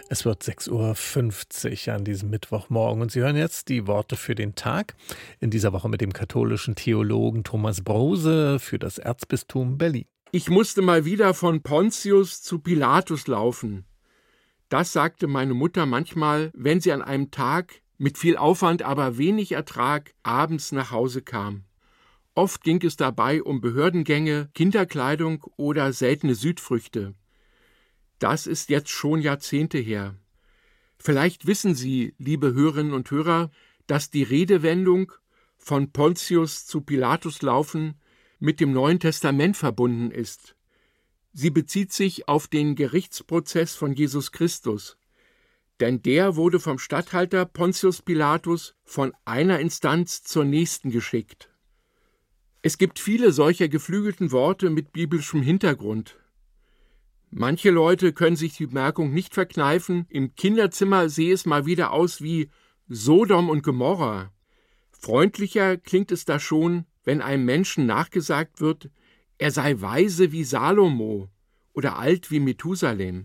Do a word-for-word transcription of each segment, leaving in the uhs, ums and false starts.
Es wird sechs Uhr fünfzig an diesem Mittwochmorgen und Sie hören jetzt die Worte für den Tag. In dieser Woche mit dem katholischen Theologen Thomas Brose für das Erzbistum Berlin. Ich musste mal wieder von Pontius zu Pilatus laufen. Das sagte meine Mutter manchmal, wenn sie an einem Tag mit viel Aufwand, aber wenig Ertrag abends nach Hause kam. Oft ging es dabei um Behördengänge, Kinderkleidung oder seltene Südfrüchte. Das ist jetzt schon Jahrzehnte her. Vielleicht wissen Sie, liebe Hörerinnen und Hörer, dass die Redewendung von Pontius zu Pilatus laufen mit dem Neuen Testament verbunden ist. Sie bezieht sich auf den Gerichtsprozess von Jesus Christus. Denn der wurde vom Statthalter Pontius Pilatus von einer Instanz zur nächsten geschickt. Es gibt viele solcher geflügelten Worte mit biblischem Hintergrund. Manche Leute können sich die Bemerkung nicht verkneifen, im Kinderzimmer sehe es mal wieder aus wie Sodom und Gomorra. Freundlicher klingt es da schon, wenn einem Menschen nachgesagt wird, er sei weise wie Salomo oder alt wie Methusalem.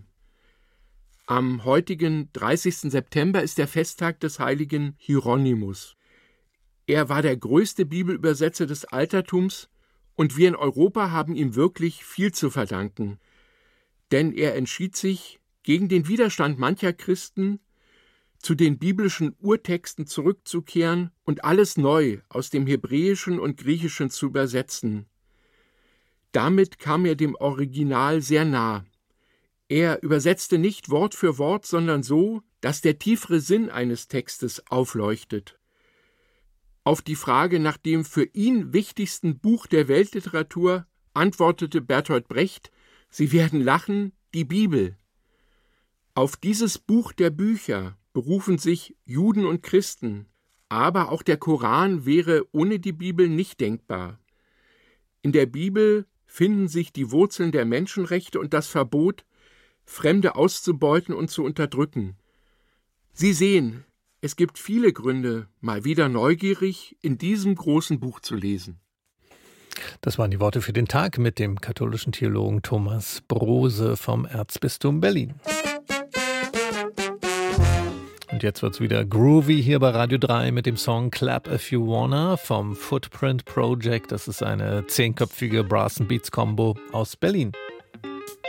Am heutigen dreißigsten September ist der Festtag des heiligen Hieronymus. Er war der größte Bibelübersetzer des Altertums und wir in Europa haben ihm wirklich viel zu verdanken. Denn er entschied sich, gegen den Widerstand mancher Christen, zu den biblischen Urtexten zurückzukehren und alles neu aus dem Hebräischen und Griechischen zu übersetzen. Damit kam er dem Original sehr nah. Er übersetzte nicht Wort für Wort, sondern so, dass der tiefere Sinn eines Textes aufleuchtet. Auf die Frage nach dem für ihn wichtigsten Buch der Weltliteratur antwortete Bertolt Brecht, Sie werden lachen, die Bibel. Auf dieses Buch der Bücher berufen sich Juden und Christen, aber auch der Koran wäre ohne die Bibel nicht denkbar. In der Bibel finden sich die Wurzeln der Menschenrechte und das Verbot, Fremde auszubeuten und zu unterdrücken. Sie sehen, es gibt viele Gründe, mal wieder neugierig in diesem großen Buch zu lesen. Das waren die Worte für den Tag mit dem katholischen Theologen Thomas Brose vom Erzbistum Berlin. Und jetzt wird's wieder groovy hier bei Radio drei mit dem Song Clap If You Wanna vom Footprint Project. Das ist eine zehnköpfige Brass and Beats Combo aus Berlin.